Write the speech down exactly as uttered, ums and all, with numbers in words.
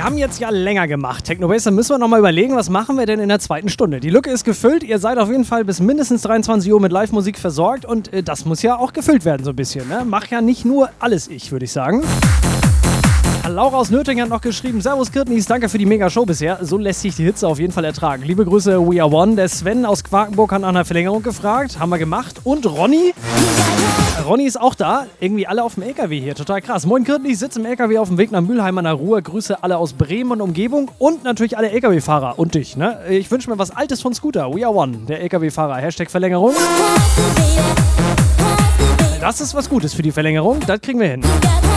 haben jetzt ja länger gemacht. Technobase, dann müssen wir nochmal überlegen, was machen wir denn in der zweiten Stunde? Die Lücke ist gefüllt, ihr seid auf jeden Fall bis mindestens dreiundzwanzig Uhr mit Live-Musik versorgt und äh, das muss ja auch gefüllt werden so ein bisschen. Ne? Mach ja nicht nur alles ich, würde ich sagen. Laura aus Nördlingen hat noch geschrieben, Servus Kirtnis, danke für die Mega-Show bisher. So lässt sich die Hitze auf jeden Fall ertragen. Liebe Grüße, We Are One. Der Sven aus Quakenburg hat nach einer Verlängerung gefragt. Haben wir gemacht. Und Ronny? Ronny ist auch da. Irgendwie alle auf dem L K W hier. Total krass. Moin Kirtnis, ich sitze im L K W auf dem Weg nach Mülheim an der Ruhr. Grüße alle aus Bremen und Umgebung und natürlich alle L K W-Fahrer und dich. Ne? Ich wünsche mir was Altes von Scooter. We Are One, der L K W-Fahrer. Hashtag Verlängerung. Das ist was Gutes für die Verlängerung. Das kriegen wir hin.